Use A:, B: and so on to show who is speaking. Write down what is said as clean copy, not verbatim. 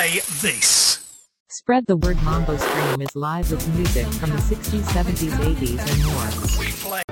A: play this.
B: Spread the word. Mambo Stream is live with music from the 60s, 70s, 80s and more.
A: We play